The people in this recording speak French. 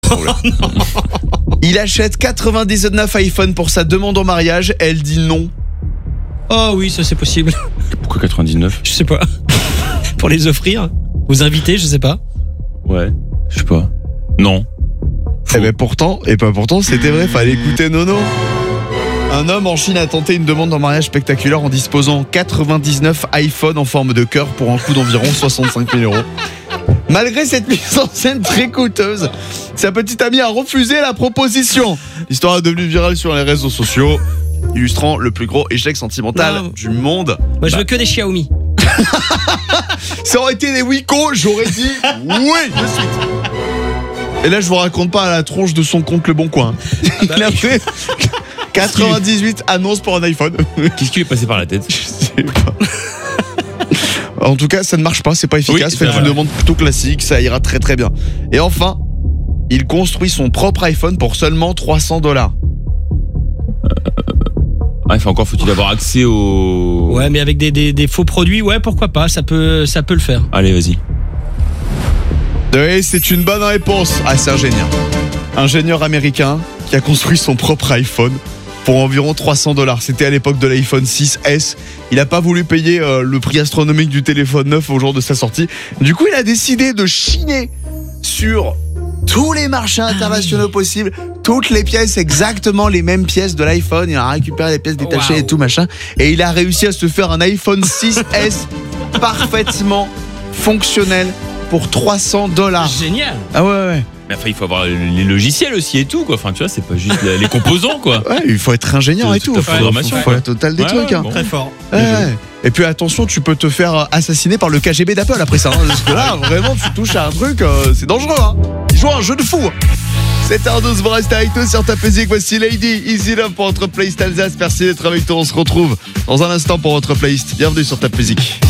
problème. Il achète 99 iPhones pour sa demande en mariage. Elle dit non. Oh oui, ça c'est possible. Pourquoi 99? Je sais pas. Pour les offrir, aux invités, je sais pas. Ouais, je sais pas. Non. Eh ben pourtant, c'était vrai, fallait écouter Nono. Un homme en Chine a tenté une demande en mariage spectaculaire en disposant 99 iPhones en forme de cœur pour un coût d'environ 65 000 €. Malgré cette mise en scène très coûteuse, sa petite amie a refusé la proposition. L'histoire est devenue virale sur les réseaux sociaux, illustrant le plus gros échec sentimental du monde. Moi, je veux que des Xiaomi. Ça aurait été des Wiko, j'aurais dit oui de suite. Et là, je vous raconte pas à la tronche de son compte Le Bon Coin. Il a fait 98 annonces pour un iPhone. Qu'est-ce qui lui est passé par la tête? Je sais pas. En tout cas, ça ne marche pas, c'est pas efficace. Oui, Faites une demande plutôt classique, ça ira très très bien. Et enfin, il construit son propre iPhone pour seulement $300. Encore faut-il avoir accès au... Ouais, mais avec des faux produits, ouais, pourquoi pas, ça peut le faire. Allez, vas-y. Oui, c'est une bonne réponse. Ah, c'est ingénieur. Ingénieur américain qui a construit son propre iPhone pour environ $300. C'était à l'époque de l'iPhone 6S. Il n'a pas voulu payer le prix astronomique du téléphone neuf au jour de sa sortie. Du coup, il a décidé de chiner sur tous les marchés internationaux possibles, toutes les pièces, exactement les mêmes pièces de l'iPhone. Il a récupéré les pièces détachées et tout machin. Et il a réussi à se faire un iPhone 6S parfaitement fonctionnel pour $300. Génial. Ah ouais. Mais enfin, il faut avoir les logiciels aussi et tout, quoi. Enfin, tu vois, c'est pas juste les composants, quoi. Ouais, il faut être ingénieur et tout. Il faut la totale des trucs. Hein. Bon. Très fort. Ouais. Et puis attention, tu peux te faire assassiner par le KGB d'Apple après ça. Hein, parce que là, vraiment, tu touches à un truc, c'est dangereux. Hein. Ils jouent à un jeu de fou. C'est Ardos, vous restez avec nous sur Top Music. Voici Lady, Easy Love pour votre playlist Alsace. Merci d'être avec nous. On se retrouve dans un instant pour votre playlist. Bienvenue sur Top Music.